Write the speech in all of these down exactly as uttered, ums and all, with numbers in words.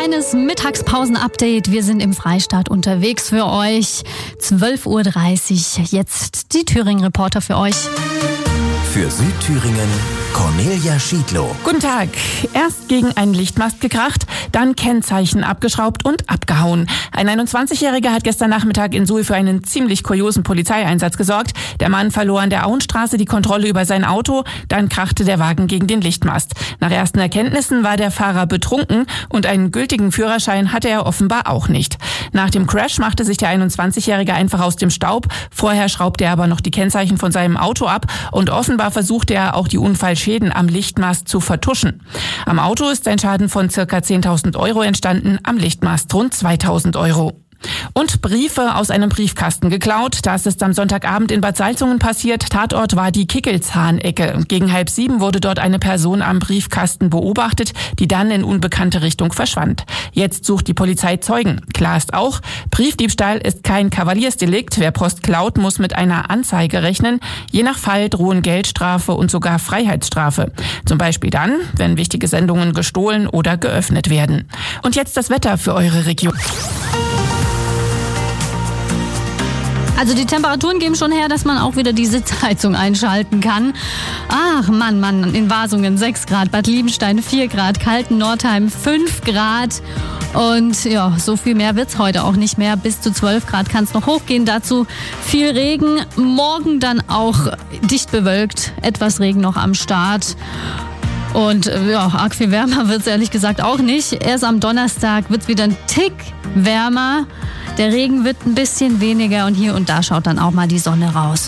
Kleines Mittagspausen-Update. Wir sind im Freistaat unterwegs für euch. zwölf Uhr dreißig. Jetzt die Thüringen-Reporter für euch. Für Südthüringen Cornelia Schiedlow. Guten Tag. Erst gegen einen Lichtmast gekracht, dann Kennzeichen abgeschraubt und abgehauen. Ein einundzwanzigjähriger hat gestern Nachmittag in Suhl für einen ziemlich kuriosen Polizeieinsatz gesorgt. Der Mann verlor an der Auenstraße die Kontrolle über sein Auto, dann krachte der Wagen gegen den Lichtmast. Nach ersten Erkenntnissen war der Fahrer betrunken und einen gültigen Führerschein hatte er offenbar auch nicht. Nach dem Crash machte sich der einundzwanzigjährige einfach aus dem Staub. Vorher schraubte er aber noch die Kennzeichen von seinem Auto ab und offenbar versuchte er auch die Unfallschäden am Lichtmast zu vertuschen. Am Auto ist ein Schaden von circa zehntausend Euro entstanden, am Lichtmast rund zweitausend Euro. Und Briefe aus einem Briefkasten geklaut. Das ist am Sonntagabend in Bad Salzungen passiert. Tatort war die Kickelzahn-Ecke. Gegen halb sieben wurde dort eine Person am Briefkasten beobachtet, die dann in unbekannte Richtung verschwand. Jetzt sucht die Polizei Zeugen. Klar ist auch, Briefdiebstahl ist kein Kavaliersdelikt. Wer Post klaut, muss mit einer Anzeige rechnen. Je nach Fall drohen Geldstrafe und sogar Freiheitsstrafe. Zum Beispiel dann, wenn wichtige Sendungen gestohlen oder geöffnet werden. Und jetzt das Wetter für eure Region. Also die Temperaturen geben schon her, dass man auch wieder die Sitzheizung einschalten kann. Ach Mann, Mann, in Wasungen sechs Grad, Bad Liebenstein vier Grad, Kalten-Nordheim fünf Grad. Und ja, so viel mehr wird's heute auch nicht mehr. Bis zu zwölf Grad kann es noch hochgehen. Dazu viel Regen. Morgen dann auch dicht bewölkt. Etwas Regen noch am Start. Und ja, arg viel wärmer wird's ehrlich gesagt auch nicht. Erst am Donnerstag wird's wieder ein Tick wärmer. Der Regen wird ein bisschen weniger und hier und da schaut dann auch mal die Sonne raus.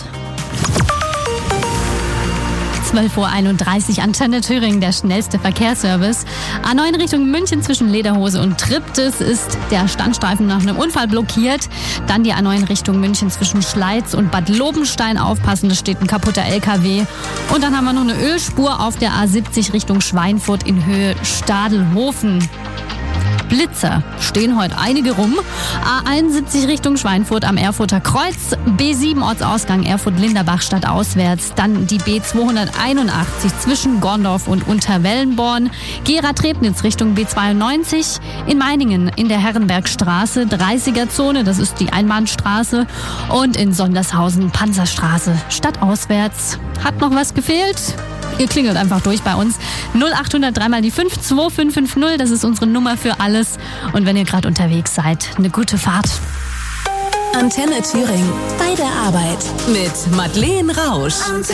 zwölf Uhr einunddreißig, Antenne Thüringen, der schnellste Verkehrsservice. A neun Richtung München zwischen Lederhose und Triptis ist der Standstreifen nach einem Unfall blockiert. Dann die A neun Richtung München zwischen Schleiz und Bad Lobenstein. Aufpassen, da steht ein kaputter L K W. Und dann haben wir noch eine Ölspur auf der A siebzig Richtung Schweinfurt in Höhe Stadelhofen. Blitzer stehen heute einige rum. A einundsiebzig Richtung Schweinfurt am Erfurter Kreuz, B sieben Ortsausgang Erfurt-Linderbach stadtauswärts, dann die B zweihunderteinundachtzig zwischen Gorndorf und Unterwellenborn, Gera-Trebnitz Richtung B zweiundneunzig, in Meiningen in der Herrenbergstraße, dreißiger-Zone, das ist die Einbahnstraße, und in Sondershausen Panzerstraße stadtauswärts. Hat noch was gefehlt? Ihr klingelt einfach durch bei uns. null acht null null drei mal die fünf zwei fünf fünf null, das ist unsere Nummer für alles. Und wenn ihr gerade unterwegs seid, eine gute Fahrt. Antenne Thüringen, bei der Arbeit mit Madeleine Rausch.